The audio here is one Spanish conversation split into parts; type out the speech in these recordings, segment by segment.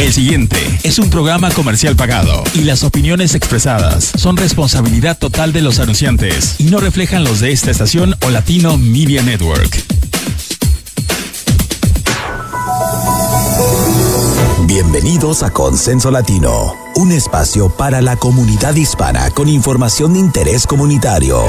El siguiente es un programa comercial pagado y las opiniones expresadas son responsabilidad total de los anunciantes y no reflejan los de esta estación o Latino Media Network. Bienvenidos a Consenso Latino, un espacio para la comunidad hispana con información de interés comunitario.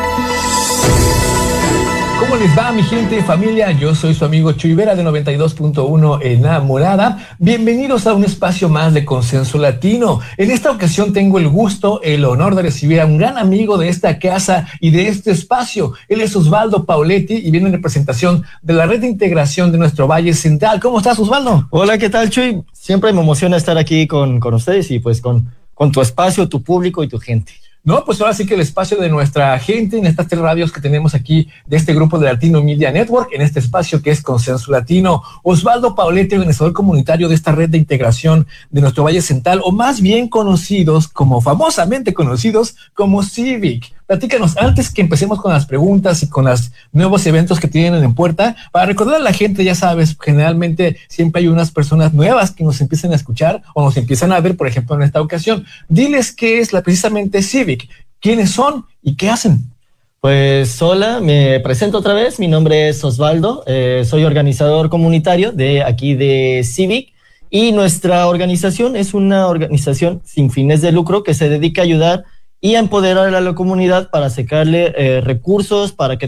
¿Cómo les va, mi gente, familia? Yo soy su amigo Chuy Vera de 92.1 Enamorada. Bienvenidos a un espacio más de Consenso Latino. En esta ocasión tengo el gusto, el honor de recibir a un gran amigo de esta casa y de este espacio. Él es Osvaldo Pauletti y viene en representación de la red de integración de nuestro Valle Central. ¿Cómo estás, Osvaldo? Hola, ¿qué tal, Chuy? Siempre me emociona estar aquí con ustedes y pues con tu espacio, tu público y tu gente. No, pues ahora sí que el espacio de nuestra gente en estas 3 radios que tenemos aquí de este grupo de Latino Media Network, en este espacio que es Consenso Latino. Osvaldo Pauletti, organizador comunitario de esta red de integración de nuestro Valle Central, o más bien famosamente conocidos como Civic. Platícanos, antes que empecemos con las preguntas y con los nuevos eventos que tienen en puerta, para recordar a la gente, ya sabes, generalmente siempre hay unas personas nuevas que nos empiezan a escuchar o nos empiezan a ver, por ejemplo, en esta ocasión. Diles qué es precisamente Civic, quiénes son y qué hacen. Pues hola, me presento otra vez, mi nombre es Osvaldo, soy organizador comunitario de aquí de Civic y nuestra organización es una organización sin fines de lucro que se dedica a ayudar y a empoderar a la comunidad para sacarle recursos para que